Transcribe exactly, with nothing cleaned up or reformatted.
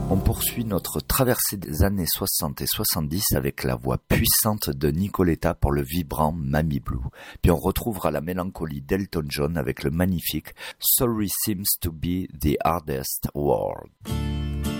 On poursuit notre traversée des années soixante et soixante-dix avec la voix puissante de Nicoletta pour le vibrant Mamie Blue. Puis on retrouvera la mélancolie d'Elton John avec le magnifique Sorry Seems to be the Hardest Word.